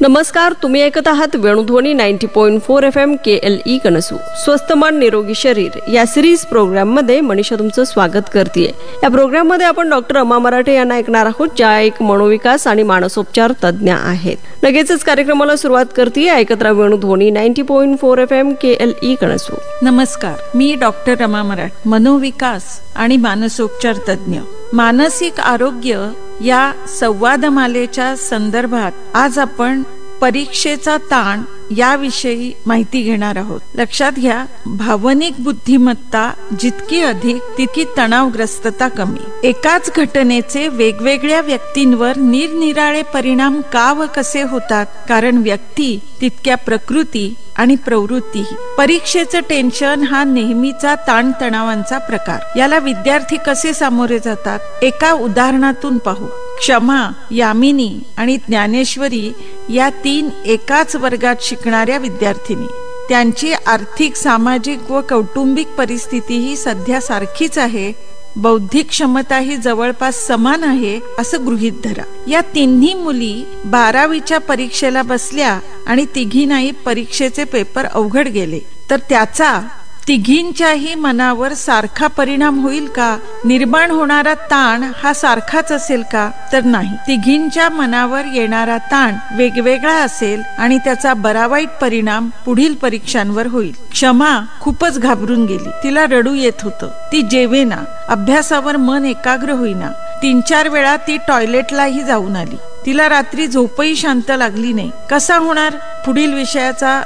नमस्कार, तुम्ही ऐकत आहात वेणुध्वनी 90.4 FM KLE कनसू. स्वस्थ मन निरोगी शरीर या सिरीज प्रोग्राम मध्ये मनीषा तुमचं स्वागत करते. या प्रोग्राम मध्ये आपण डॉक्टर रमा मराठे यांना ऐकणार आहोत, ज्या एक मनोविकास आणि मानसोपचार तज्ञ आहेत. लगेचच कार्यक्रमाला सुरुवात करते. ऐकत राहा वेणुध्वनी 90.4 FM KLE कनसू. नमस्कार, मी डॉक्टर रमा मराठे, मनोविकास आणि मानसोपचार तज्ञ. मानसिक आरोग्य या संवादमालेच्या संदर्भात आज आपण परीक्षेचा ताण याविषयी माहिती घेणार आहोत. लक्षात घ्या, भावनिक बुद्धिमत्ता जितकी अधिक तितकी तणावग्रस्तता कमी. एकाच घटनेचे वेगवेगळ्या व्यक्तींवर निरनिराळे परिणाम का व कसे होतात? कारण व्यक्ती तितक्या प्रकृती आणि प्रवृत्ती. परीक्षेचं टेन्शन हा नेहमीचा ताणतणावांचा प्रकार. याला विद्यार्थी कसे सामोरे जातात? एका उदाहरणातून पाहू. क्षमा, यामिनी आणि ज्ञानेश्वरी या तीन एकाच वर्गात शिकणाऱ्या विद्यार्थिनी. त्यांची आर्थिक, सामाजिक व कौटुंबिक परिस्थिती ही सध्या सारखीच आहे. बौद्धिक क्षमता ही जवळपास समान आहे असं गृहीत धरा. या तिन्ही मुली 12वीच्या परीक्षेला बसल्या आणि तिघींनाही परीक्षेचे पेपर अवघड गेले. तर त्याचा तिघींच्याही मनावर सारखा परिणाम होईल का? निर्माण होणारा ताण हा सारखाच असेल का? तर नाही. तिघींच्या मनावर येणारा ताण वेगवेगळा असेल आणि त्याचा बरा वाईट परिणाम पुढील परीक्षांवर होईल. क्षमा खूपच घाबरून गेली. तिला रडू येत होतं. ती जेवेना, अभ्यासावर मन एकाग्र होईना. 3-4 वेळा ती टॉयलेटलाही जाऊन आली. तिला रात्री झोपही शांत लागली नाही. कसा होणार पुढील विषयाचा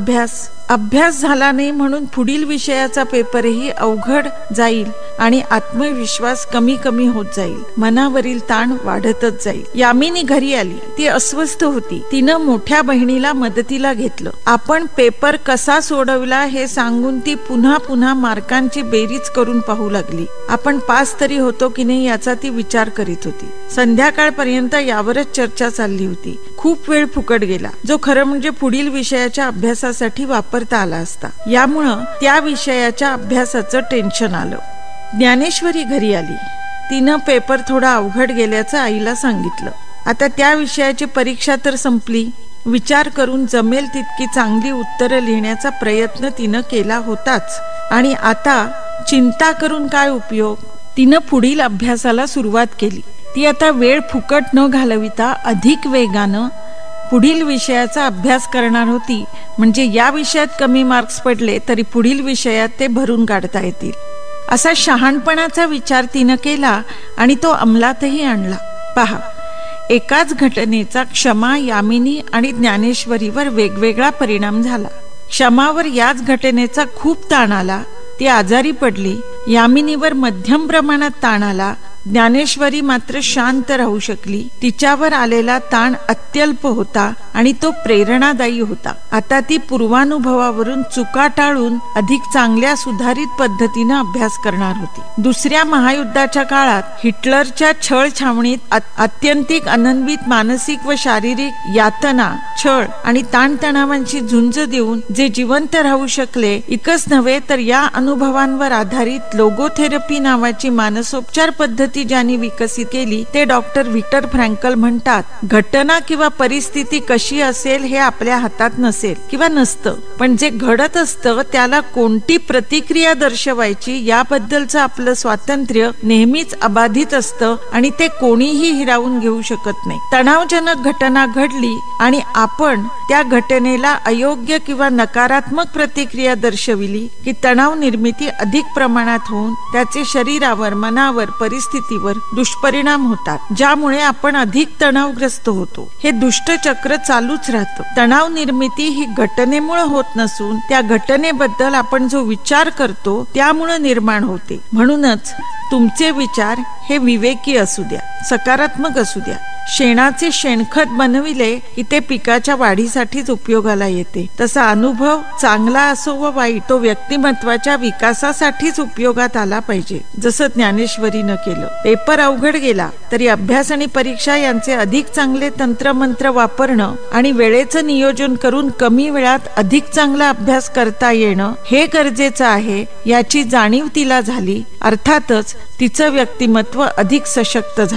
अभ्यास झाला नाही म्हणून पुढील विषयाचा पेपरही अवघड जाईल आणि आत्मविश्वास कमी होत जाईल. मनावरील ताण वाढतच जाईल. यामिनी घरी आली. ती अस्वस्थ होती. तिनं मोठ्या बहिणीला मदतीला घेतलं. आपण पेपर कसा सोडवला हे सांगून ती पुन्हा मार्कांची बेरीज करून पाहू लागली. आपण पास तरी होतो की नाही याचा ती विचार करीत होती. संध्याकाळपर्यंत यावरच चर्चा चालली होती. खूप वेळ फुकट गेला, जो खरं म्हणजे पुढील विषयाच्या अभ्यासासाठी वापरता आला असता. यामुळं त्या विषयाच्या अभ्यासाचं टेन्शन आलं. ज्ञानेश्वरी घरी आली. तिनं पेपर थोडा अवघड गेल्याचं आईला सांगितलं. आता त्या विषयाची परीक्षा तर संपली. विचार करून जमेल तितकी चांगली उत्तरं लिहिण्याचा प्रयत्न तिनं केला होताच. आणि आता चिंता करून काय उपयोग? तिनं पुढील अभ्यासाला सुरुवात केली. ती आता वेळ फुकट न घालविता अधिक वेगानं पुढील विषयाचा अभ्यास करणार होती. म्हणजे या विषयात कमी मार्क्स पडले तरी पुढील विषयात ते भरून काढता येतील असा शहाणपणाचा विचार तिनं केला आणि तो अंमलातही आणला. पहा, एकाच घटनेचा क्षमा, यामिनी आणि ज्ञानेश्वरीवर वेगवेगळा परिणाम झाला. क्षमावर याच घटनेचा खूप ताण आला. ती आजारी पडली. यामिनीवर मध्यम प्रमाणात ताण आला. ज्ञानेश्वरी मात्र शांत राहू शकली. तिच्यावर आलेला ताण अत्यल्प होता आणि तो प्रेरणादायी होता. आता ती पूर्वानुभवावरून चुका टाळून अधिक चांगल्या सुधारित पद्धतीने अभ्यास करणार होती. दुसऱ्या महायुद्धाच्या काळात हिटलरच्या छळ छावणीत अत्यंतिक अनन्वित मानसिक व शारीरिक यातना, छळ आणि ताणतणावांची झुंज देऊन जे जिवंत राहू शकले, इतकंच नव्हे तर या अनुभवांवर आधारित लोगोथेरपी नावाची मानसोपचार पद्धती ज्यांनी विकसित केली ते डॉक्टर व्हिक्टर फ्रँकल म्हणतात, घटना किंवा परिस्थिती कशी असेल हे आपल्या हातात नसेल किंवा नसतं, पण जे घडत असतं त्याला कोणती प्रतिक्रिया दर्शवायची याबद्दलचं आपलं स्वातंत्र्य नेहमीच अबाधित असतं आणि ते कोणीही हिरावून घेऊ शकत नाही. तणावजनक घटना घडली आणि आपण त्या घटनेला अयोग्य किंवा नकारात्मक प्रतिक्रिया दर्शविली की तणाव निर्मिती अधिक प्रमाणात होऊन त्याचे शरीरावर, मनावर, परिस्थितीवर दुष्परिणाम होतात, ज्यामुळे आपण अधिक तणावग्रस्त होतो. हे दुष्ट चक्र चालूच राहतं. तणाव निर्मिती ही घटनेमुळे होत नसून त्या घटनेबद्दल आपण जो विचार करतो त्यामुळे निर्माण होते. म्हणूनच तुमचे विचार हे विवेकी असू द्या, सकारात्मक असू द्या. शेणाचे शेणखत बनविले की ते पिकाच्या वाढीसाठीच उपयोगाला येते. तसा अनुभव चांगला असो व वाईट तो व्यक्तिमत्वाच्या विकासासाठीच उपयोगात आला पाहिजे, जसं ज्ञानेश्वरीनं केलं. पेपर अवघड गेला तरी अभ्यास आणि परीक्षा यांचे अधिक चांगले तंत्रमंत्र वापरणं आणि वेळेचं नियोजन करून कमी वेळात अधिक चांगला अभ्यास करता येणं हे गरजेचं आहे. याची जाणीव तिला झाली. अर्थातच तिचं व्यक्तिमत्व अधिक सशक्त झालं.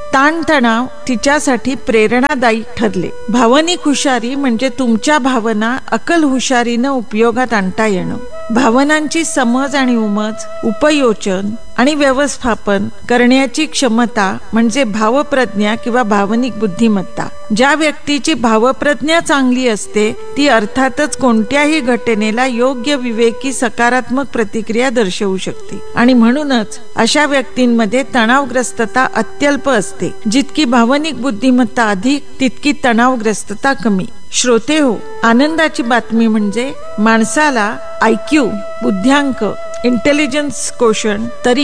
ताणतणाव तिच्यासाठी प्रेरणादायी ठरले. भावनिक हुशारी म्हणजे तुमच्या भावना अकल हुशारीनं उपयोगात आणता येणं. भावनांची समज आणि उमज, उपयोजन आणि व्यवस्थापन करण्याची क्षमता म्हणजे भावप्रज्ञा किंवा भावनिक बुद्धिमत्ता. ज्या व्यक्तीची भावप्रज्ञा चांगली असते ती अर्थातच कोणत्याही घटनेला योग्य, विवेकी, सकारात्मक प्रतिक्रिया दर्शवू शकते. आणि म्हणूनच अशा व्यक्तींमध्ये तणावग्रस्तता अत्यल्प असते. जितकी भावनिक बुद्धिमत्ता अधिक तितकी तणावग्रस्तता कमी. श्रोते हो, आनंदाची बातमी म्हणजे माणसाला IQ बुद्ध्यांक, इंटेलिजन्स कोशंट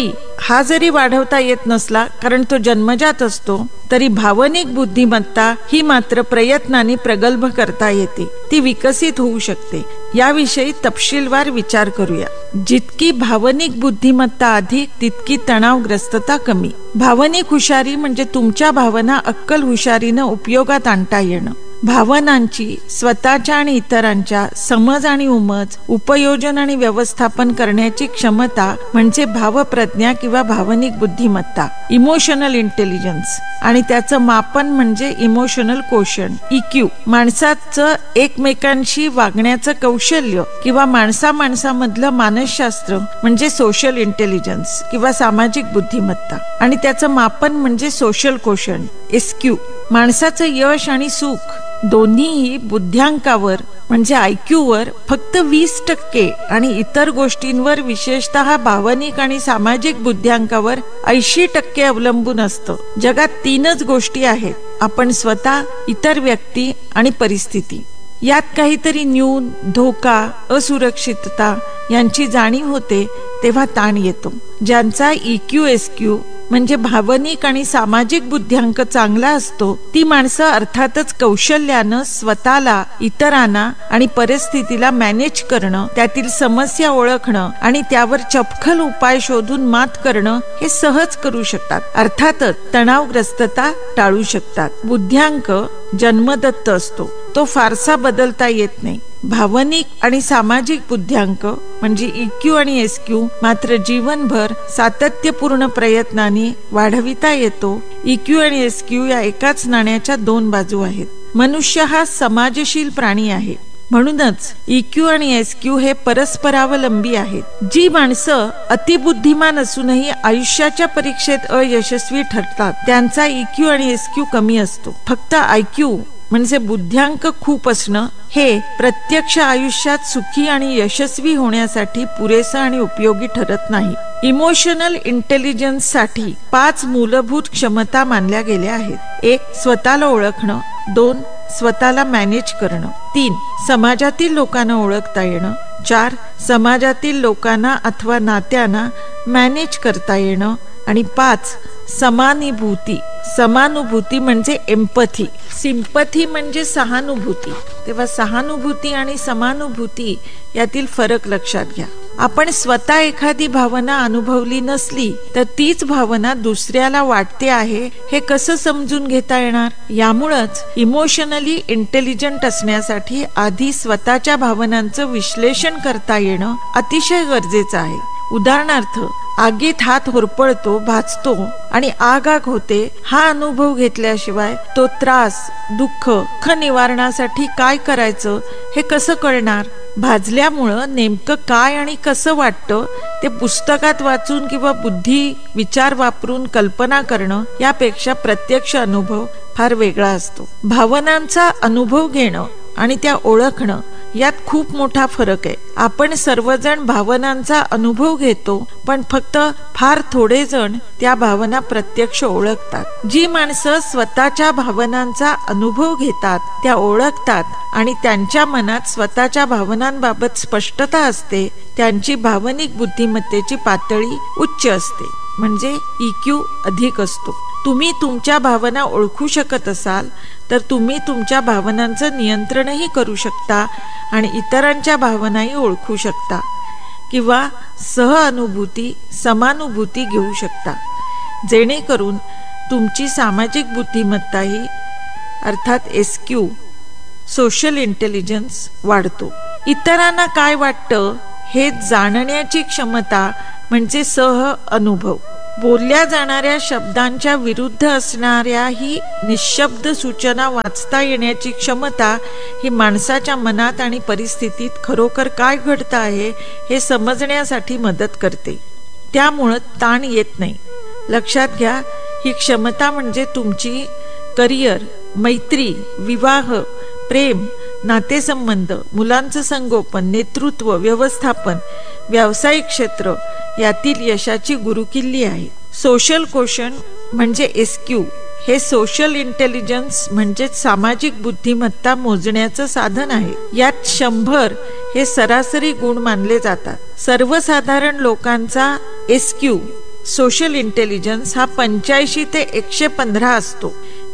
हा जरी वाढवता येत नसला, कारण तो जन्मजात असतो, तरी भावनिक बुद्धिमत्ता ही मात्र प्रयत्नाने प्रगल्भ करता येते. ती विकसित होऊ शकते. याविषयी तपशीलवार विचार करूया. जितकी भावनिक बुद्धिमत्ता अधिक तितकी तणावग्रस्तता कमी. भावनिक हुशारी म्हणजे तुमच्या भावना अक्कल हुशारीनं उपयोगात आणता येणं. भावनांची, स्वतःच्या आणि इतरांच्या समज आणि उमज, उपयोजन आणि व्यवस्थापन करण्याची क्षमता म्हणजे भावप्रज्ञा किंवा भावनिक बुद्धिमत्ता. इमोशनल इंटेलिजन्स आणि त्याचं मापन म्हणजे इमोशनल कोशंट, EQ. माणसाचं एकमेकांशी वागण्याचं कौशल्य किंवा माणसामधलं मानसशास्त्र म्हणजे सोशल इंटेलिजन्स किंवा सामाजिक बुद्धिमत्ता. आणि त्याचं मापन म्हणजे सोशल कोशंट, SQ. माणसाचं यश आणि सुख दोन्हीही बुद्ध्यांकावर म्हणजे IQ वर फक्त 20% आणि इतर गोष्टींवर विशेषतः भावनिक आणि सामाजिक बुद्ध्यांकावर 80% अवलंबून असतं. जगात 3च गोष्टी आहेत: आपण स्वतः, इतर व्यक्ती आणि परिस्थिती. यात काहीतरी न्यून, धोका, असुरक्षितता यांची जाणीव होते तेव्हा ताण येतो. ज्यांचा EQ, SQ म्हणजे भावनिक आणि सामाजिक बुद्ध्यांक चांगला असतो ती माणसं अर्थातच कौशल्यानं स्वतःला, इतरांना आणि परिस्थितीला मॅनेज करणं, त्यातील समस्या ओळखणं आणि त्यावर चपखल उपाय शोधून मात करणं हे सहज करू शकतात. अर्थातच तणावग्रस्तता टाळू शकतात. बुद्ध्यांक जन्मदत्त असतो, तो फारसा बदलता येत नाही. भावनिक आणि सामाजिक बुद्ध्यांक म्हणजे EQ आणि SQ मात्र जीवनभर सातत्यपूर्ण प्रयत्नाने वाढविता येतो. EQ आणि SQ या एकाच नाण्याच्या 2 बाजू आहेत. मनुष्य हा समाजशील प्राणी आहे. म्हणूनच EQ आणि SQ हे परस्परावलंबी आहेत. जी माणसं अतिबुद्धिमान असूनही आयुष्याच्या परीक्षेत अयशस्वी ठरतात त्यांचा EQ आणि SQ कमी असतो. फक्त IQ म्हणजे बुद्ध्यांक खूप असणं हे प्रत्यक्ष आयुष्यात सुखी आणि यशस्वी होण्यासाठी पुरेसं आणि उपयोगी ठरत नाही. इमोशनल इंटेलिजन्स साठी 5 मूलभूत क्षमता मानल्या गेल्या आहेत. 1. स्वतःला ओळखणं. 2. स्वतःला मॅनेज करणं. 3. समाजातील लोकांना ओळखता येणं. 4. समाजातील लोकांना अथवा नात्यांना मॅनेज करता येणं. आणि 5. समानुभूती. समानुभूती म्हणजे एम्पथी. सिंपथी म्हणजे सहानुभूती. तेव्हा सहानुभूती आणि समानुभूती यातील फरक लक्षात घ्या. आपण स्वतः एखादी भावना अनुभवली नसली तर तीच भावना दुसऱ्याला वाटते आहे हे कसं समजून घेता येणार? यामुळेच इमोशनली इंटेलिजंट असण्यासाठी आधी स्वतःच्या भावनांचं विश्लेषण करता येणं अतिशय गरजेचं आहे. उदाहरणार्थ, आगीत हात होरपळतो, भाजतो आणि आग होते हा अनुभव घेतल्याशिवाय तो त्रास, दुःख निवारणासाठी काय करायचं हे कसं कळणार? भाजल्यामुळं नेमकं काय आणि कसं वाटतं ते पुस्तकात वाचून किंवा बुद्धी विचार वापरून कल्पना करणं यापेक्षा प्रत्यक्ष अनुभव फार वेगळा असतो. भावनांचा अनुभव घेणं आणि त्या ओळखणं यात खूप मोठा फरक आहे. आपण सर्वजण भावनांचा अनुभव घेतो, पण फक्त फार थोडे जण त्या भावना प्रत्यक्ष ओळखतात. जी माणसं स्वतःच्या भावनांचा अनुभव घेतात, त्या ओळखतात आणि त्यांच्या मनात स्वतःच्या भावनांबाबत स्पष्टता असते, त्यांची भावनिक बुद्धिमत्तेची पातळी उच्च असते, म्हणजे EQ अधिक असतो. तुम्ही तुमच्या भावना ओळखू शकत असाल तर तुम्ही तुमच्या भावनांचं नियंत्रणही करू शकता आणि इतरांच्या भावनाही ओळखू शकता किंवा सहअनुभूती, समानुभूती घेऊ शकता, जेणेकरून तुमची सामाजिक बुद्धिमत्ताही अर्थात SQ, सोशल इंटेलिजन्स वाढतो. इतरांना काय वाटतं हे जाणण्याची क्षमता म्हणजे सह अनुभव. बोलल्या जाणाऱ्या शब्दांच्या विरुद्ध असणाऱ्या ही निशब्द सूचना वाचता येण्याची क्षमता ही माणसाच्या मनात आणि परिस्थितीत खरोखर काय घडतं आहे हे समजण्यासाठी मदत करते. त्यामुळं ताण येत नाही. लक्षात घ्या, ही क्षमता म्हणजे तुमची करिअर, मैत्री, विवाह, प्रेम, नातेसंबंध, मुलांचं संगोपन, नेतृत्व, व्यवस्थापन, व्यावसायिक क्षेत्र यातील यशाची गुरुकिल्ली आहे. सोशल कोशन म्हणजे SQ हे सोशल इंटेलिजन्स म्हणजे सामाजिक बुद्धिमत्ता मोजण्याचं साधन आहे. यात 100 हे सरासरी गुण मानले जातात. सर्वसाधारण लोकांचा SQ सोशल इंटेलिजन्स हा 85 ते 115 असतो.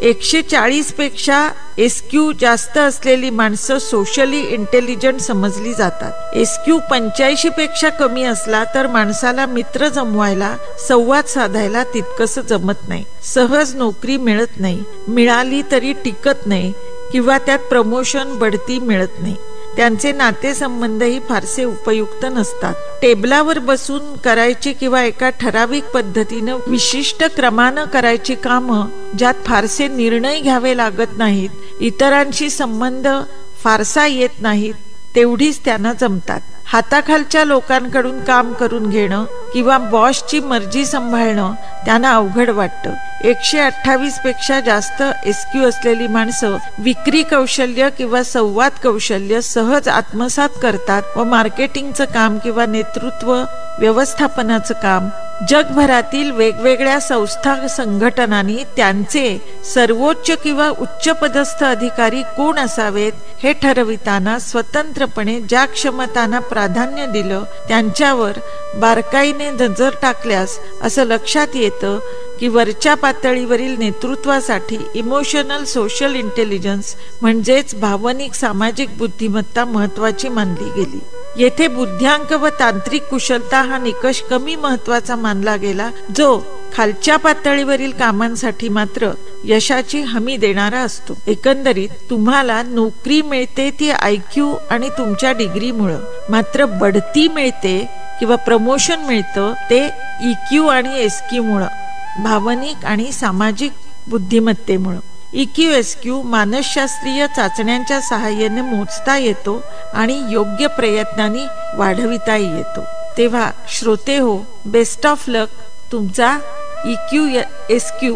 140 पेक्षा SQ जास्त असलेली माणसं सोशली इंटेलिजंट समजली जातात. SQ 85 पेक्षा कमी असला तर माणसाला मित्र जमवायला, संवाद साधायला तितकंसं जमत नाही. सहज नोकरी मिळत नाही, मिळाली तरी टिकत नाही किंवा त्यात प्रमोशन, बढती मिळत नाही. त्यांचे नातेसंबंधही फारसे उपयुक्त नसतात. टेबलावर बसून करायची किंवा एका ठराविक पद्धतीनं विशिष्ट क्रमानं करायची कामं ज्यात फारसे निर्णय घ्यावे लागत नाहीत, इतरांशी संबंध फारसा येत नाहीत, तेवढीच त्यांना जमतात. हाताखालच्या लोकांकडून काम करून घेणं किंवा बॉसची मर्जी सांभाळणं त्यांना अवघड वाटतं. 128 पेक्षा जास्त SQ असलेली माणसं विक्री कौशल्य किंवा संवाद कौशल्य सहज आत्मसात करतात व मार्केटिंगचं काम किंवा नेतृत्व व्यवस्थापनाचं काम जगभरातील वेगवेगळ्या संस्था संघटनांनी त्यांचे सर्वोच्च किंवा उच्च पदस्थ अधिकारी कोण असावेत हे ठरविताना स्वतंत्रपणे ज्या क्षमतांना प्राधान्य दिलं त्यांच्यावर बारकाईने नजर टाकल्यास असं लक्षात येतं की वरच्या पातळीवरील नेतृत्वासाठी इमोशनल सोशल इंटेलिजन्स म्हणजेच भावनिक सामाजिक बुद्धिमत्ता महत्वाची मानली गेली. येथे बुद्ध्यांक व तांत्रिक कुशलता हा निकष कमी महत्वाचा मानला गेला, जो खालच्या पातळीवरील कामांसाठी मात्र यशाची हमी देणारा असतो. एकंदरीत तुम्हाला नोकरी मिळते ती IQ आणि तुमच्या डिग्रीमुळं, मात्र बढती मिळते किंवा प्रमोशन मिळतं ते EQ आणि SQ मुळं, भावनिक आणि सामाजिक बुद्धिमत्तेमुळं. EQ SQ मानसशास्त्रीय चाचण्यांच्या सहाय्याने मोजता येतो आणि योग्य प्रयत्नांनी वाढविताही येतो. तेव्हा श्रोते हो, बेस्ट ऑफ लक. तुमचा EQ SQ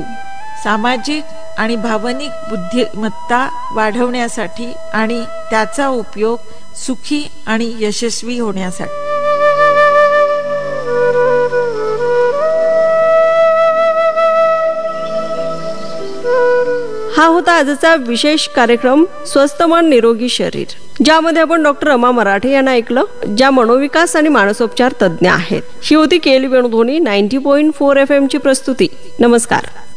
सामाजिक आणि भावनिक बुद्धिमत्ता वाढवण्यासाठी आणि त्याचा उपयोग सुखी आणि यशस्वी होण्यासाठी. हा होता आजचा विशेष कार्यक्रम स्वस्थ मन निरोगी शरीर, ज्यामध्ये आपण डॉक्टर रमा मराठे यांना ऐकलं, ज्या मनोविकास आणि मानसोपचार तज्ज्ञ आहेत. ही होती KL वेणुध्वनी 90.4 FM ची प्रस्तुती. नमस्कार.